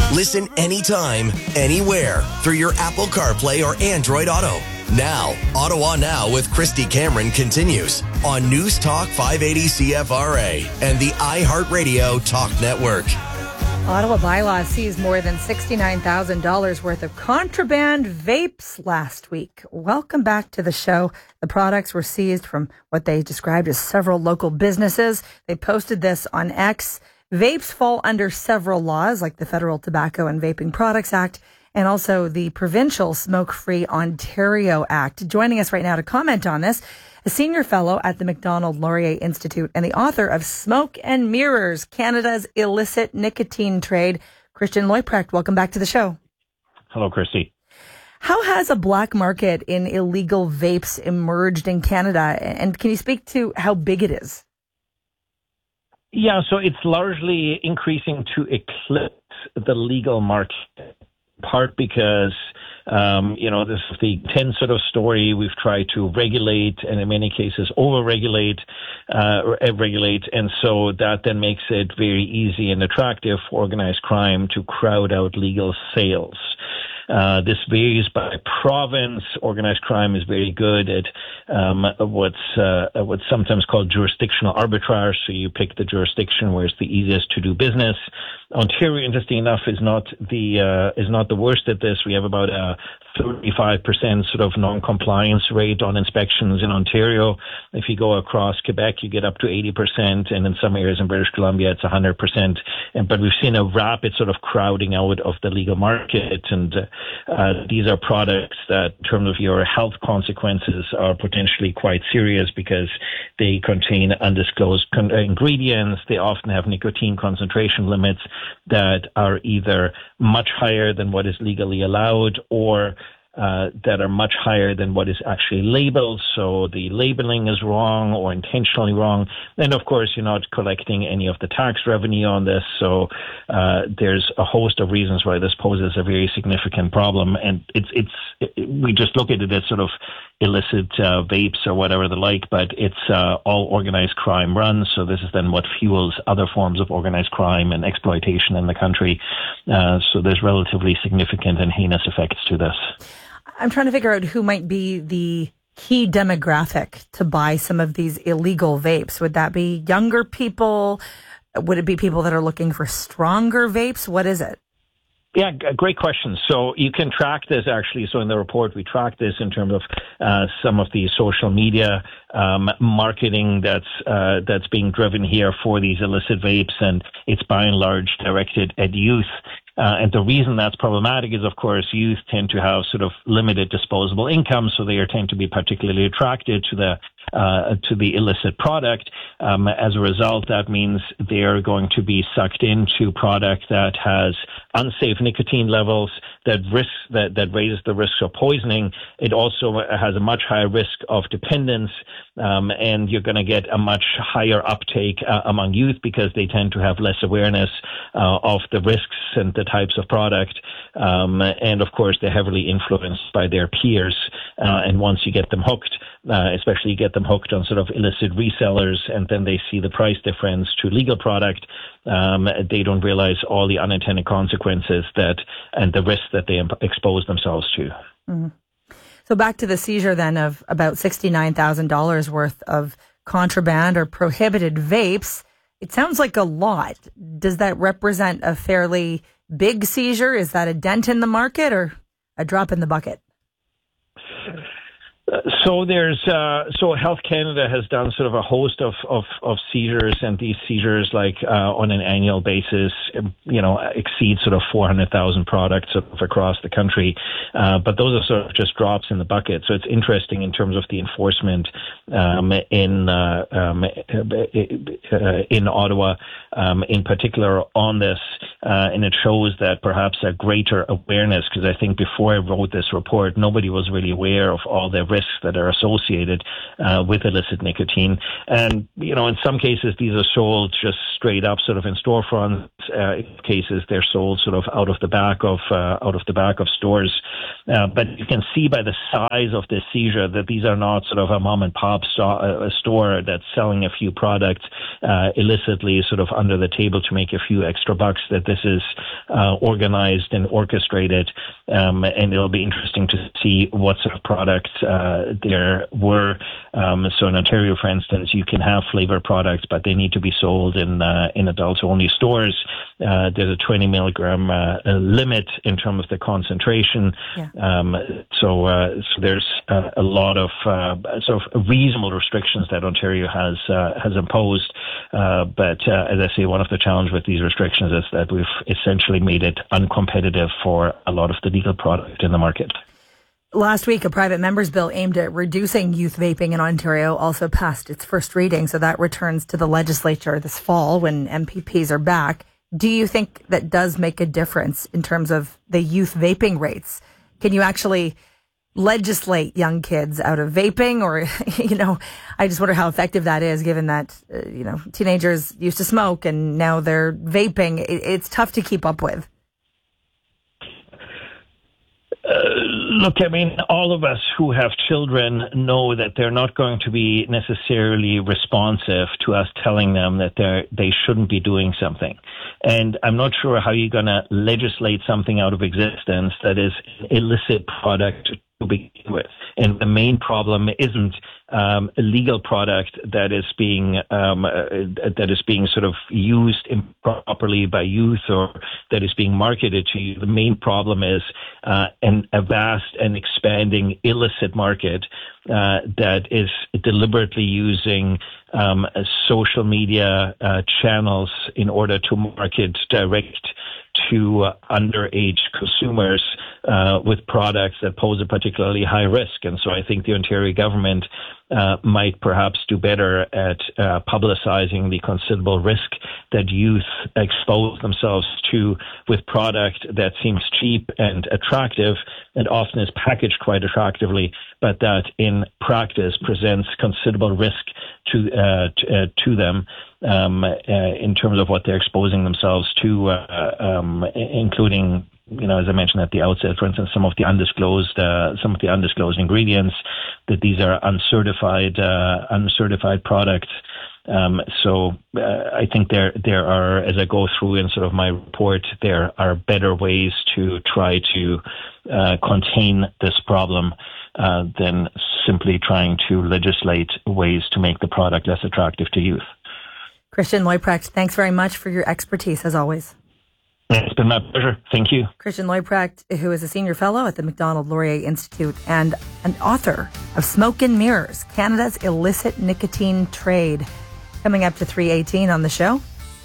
Listen anytime, anywhere through your Apple CarPlay or Android Auto. Now, Ottawa Now with Christy Cameron continues on News Talk 580 CFRA and the iHeartRadio Talk Network. Ottawa bylaws seized more than $69,000 worth of contraband vapes last week. Welcome back to the show. The products were seized from what they described as several local businesses. They posted this on X. Vapes fall under several laws like the Federal Tobacco and Vaping Products Act and also the Provincial Smoke-Free Ontario Act. Joining us right now to comment on this, a senior fellow at the Macdonald Laurier Institute and the author of Smoke and Mirrors, Canada's Illicit Nicotine Trade, Christian Leuprecht. Welcome back to the show. Hello, Christy. How has a black market in illegal vapes emerged in Canada? And can you speak to how big it is? Yeah, so it's largely increasing to eclipse the legal market, in part because, this is the 10 sort of story. We've tried to regulate and in many cases over-regulate, regulate. And so that then makes it very easy and attractive for organized crime to crowd out legal sales. This varies by province. Organized crime is very good at what's sometimes called jurisdictional arbitrage. So you pick the jurisdiction where it's the easiest to do business. Ontario, interesting enough, is not the worst at this. We have about a 35% sort of non-compliance rate on inspections in Ontario. If you go across Quebec, you get up to 80%, and in some areas in British Columbia, it's 100%. But we've seen a rapid sort of crowding out of the legal market, and these are products that, in terms of your health consequences, are potentially quite serious because they contain undisclosed ingredients. They often have nicotine concentration limits that are either much higher than what is legally allowed or that are much higher than what is actually labeled. So the labeling is wrong or intentionally wrong. And of course, you're not collecting any of the tax revenue on this. So there's a host of reasons why this poses a very significant problem. And we just look at it as sort of illicit vapes or whatever the like, but it's all organized crime run. So this is then what fuels other forms of organized crime and exploitation in the country. So there's relatively significant and heinous effects to this. I'm trying to figure out who might be the key demographic to buy some of these illegal vapes. Would that be younger people? Would it be people that are looking for stronger vapes? What is it? Yeah, great question. So you can track this actually. So in the report, we track this in terms of some of the social media marketing that's being driven here for these illicit vapes, and it's by and large directed at youth. And the reason that's problematic is, of course, youth tend to have sort of limited disposable income, so they tend to be particularly attracted to the illicit product. As a result, that means they are going to be sucked into product that has unsafe nicotine levels, that raises the risk of poisoning. It also has a much higher risk of dependence, and you're going to get a much higher uptake among youth because they tend to have less awareness of the risks and the types of product. And of course, they're heavily influenced by their peers. And once you get them hooked, especially you get them hooked on sort of illicit resellers, and then they see the price difference to legal product, they don't realize all the unintended consequences and the risks that they expose themselves to. Mm-hmm. So back to the seizure then of about $69,000 worth of contraband or prohibited vapes. It sounds like a lot. Does that represent a fairly big seizure? Is that a dent in the market or a drop in the bucket? So so Health Canada has done sort of a host of seizures, and these seizures, on an annual basis, exceed sort of 400,000 products across the country. But those are sort of just drops in the bucket. So it's interesting in terms of the enforcement in Ottawa, in particular on this, and it shows that perhaps a greater awareness, because I think before I wrote this report, nobody was really aware of all the risks risks that are associated with illicit nicotine. And, in some cases, these are sold just straight up sort of in storefronts. In cases, they're sold sort of out of the back of stores. But you can see by the size of this seizure that these are not sort of a mom and pop store that's selling a few products illicitly sort of under the table to make a few extra bucks, that this is organized and orchestrated. And it'll be interesting to see what sort of products there were. So in Ontario, for instance, you can have flavor products, but they need to be sold in adult-only stores. There's a 20 milligram limit in terms of the concentration. Yeah. So there's a lot of sort of reasonable restrictions that Ontario has imposed. But as I say, one of the challenges with these restrictions is that we've essentially made it uncompetitive for a lot of the legal product in the market. Last week, a private member's bill aimed at reducing youth vaping in Ontario also passed its first reading. So that returns to the legislature this fall when MPPs are back. Do you think that does make a difference in terms of the youth vaping rates? Can you actually legislate young kids out of vaping? Or, I just wonder how effective that is, given that, teenagers used to smoke and now they're vaping. It's tough to keep up with. Look, I mean, all of us who have children know that they're not going to be necessarily responsive to us telling them that they shouldn't be doing something. And I'm not sure how you're going to legislate something out of existence that is an illicit product to begin with. And the main problem isn't a legal product that is being sort of used improperly by youth or that is being marketed to you. The main problem is a vast and expanding illicit market that is deliberately using social media channels in order to market direct to underage consumers with products that pose a particularly high risk. And so I think the Ontario government might perhaps do better at publicizing the considerable risk that youth expose themselves to with product that seems cheap and attractive and often is packaged quite attractively, but that in practice presents considerable risk to them in terms of what they're exposing themselves to, including, as I mentioned at the outset, for instance, some of the undisclosed ingredients, that these are uncertified products. So I think there are, as I go through in sort of my report, there are better ways to try to contain this problem than simply trying to legislate ways to make the product less attractive to youth. Christian Leuprecht, thanks very much for your expertise, as always. It's been my pleasure. Thank you. Christian Leuprecht, who is a senior fellow at the Macdonald-Laurier Institute and an author of Smoke and Mirrors, Canada's Illicit Nicotine Trade. Coming up to 3:18 on the show.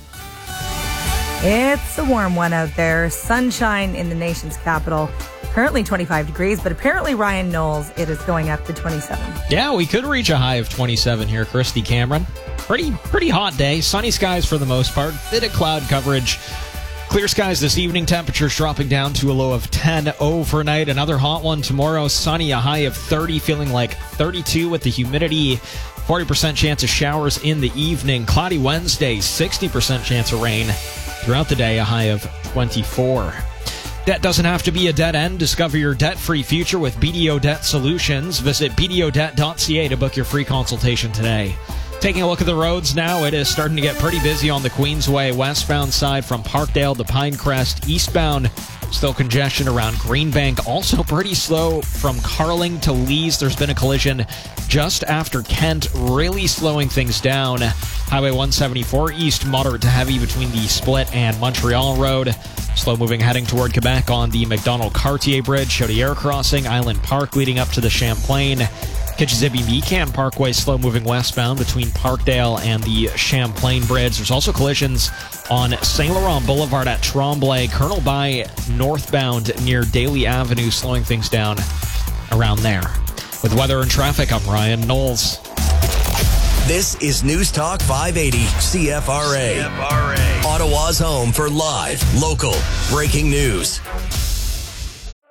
It's a warm one out there. Sunshine in the nation's capital. Currently 25 degrees, but apparently, Ryan Knowles, it is going up to 27. Yeah, we could reach a high of 27 here, Christy Cameron. Pretty hot day. Sunny skies for the most part. Bit of cloud coverage. Clear skies this evening. Temperatures dropping down to a low of 10 overnight. Another hot one tomorrow. Sunny, a high of 30, feeling like 32 with the humidity. 40% chance of showers in the evening. Cloudy Wednesday, 60% chance of rain. Throughout the day, a high of 24. Debt doesn't have to be a dead end. Discover your debt-free future with BDO Debt Solutions. Visit bdodebt.ca to book your free consultation today. Taking a look at the roads now, it is starting to get pretty busy on the Queensway westbound side from Parkdale to Pinecrest. Eastbound, still congestion around Greenbank. Also pretty slow from Carling to Lees. There's been a collision just after Kent, really slowing things down. Highway 174 east, moderate to heavy between the Split and Montreal Road. Slow moving heading toward Quebec on the Macdonald-Cartier Bridge. Chaudière Crossing, Island Park leading up to the Champlain. Kitchissippi-Mecan Parkway slow moving westbound between Parkdale and the Champlain Bridge. There's also collisions on St. Laurent Boulevard at Tremblay. Colonel By northbound near Daly Avenue slowing things down around there. With weather and traffic, I'm Ryan Knowles. This is News Talk 580 CFRA. Ottawa's home for live, local, breaking news.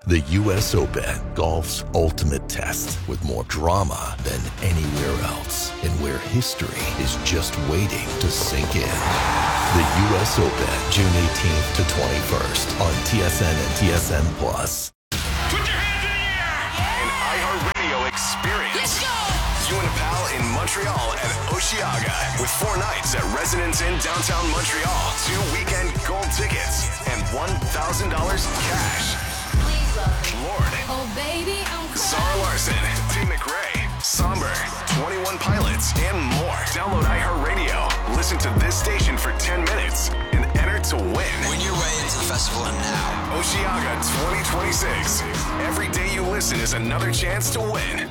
The U.S. Open, golf's ultimate test, with more drama than anywhere else, and where history is just waiting to sink in. The U.S. Open, June 18th to 21st on TSN and TSN+. Put your hands in the air! An iHeartRadio experience. Let's go! You and a pal in Montreal at Osheaga, with 4 nights at Residence Inn downtown Montreal, 2 weekend gold tickets, and $1,000 cash. Lord, oh baby, Zara Larson, Tim McRae, Somber, 21 Pilots, and more. Download iHeartRadio, listen to this station for 10 minutes, and enter to win. Win your way into the festival now. Osheaga 2026. Every day you listen is another chance to win.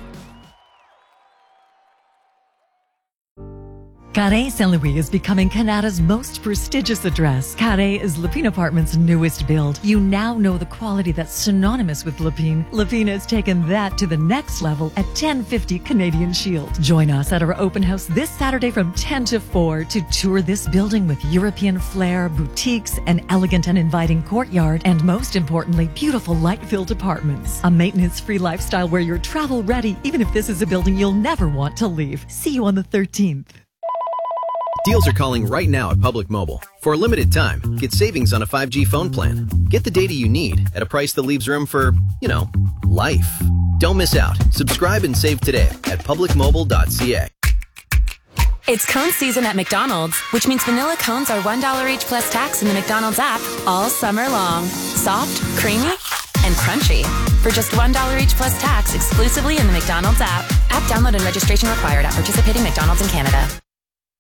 Carré Saint-Louis is becoming Canada's most prestigious address. Carré is Lepine Apartments' newest build. You now know the quality that's synonymous with Lepine. Lepine has taken that to the next level at 1050 Canadian Shield. Join us at our open house this Saturday from 10 to 4 to tour this building with European flair, boutiques, an elegant and inviting courtyard, and most importantly, beautiful light-filled apartments. A maintenance-free lifestyle where you're travel ready, even if this is a building you'll never want to leave. See you on the 13th. Deals are calling right now at Public Mobile. For a limited time, get savings on a 5G phone plan. Get the data you need at a price that leaves room for, life. Don't miss out. Subscribe and save today at publicmobile.ca. It's cone season at McDonald's, which means vanilla cones are $1 each plus tax in the McDonald's app all summer long. Soft, creamy, and crunchy. For just $1 each plus tax exclusively in the McDonald's app. App download and registration required at participating McDonald's in Canada.